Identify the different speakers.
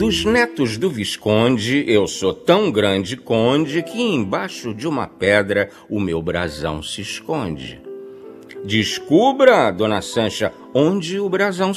Speaker 1: Dos netos do Visconde, eu sou tão grande conde que embaixo de uma pedra o meu brasão se esconde. Descubra, dona Sancha, onde o brasão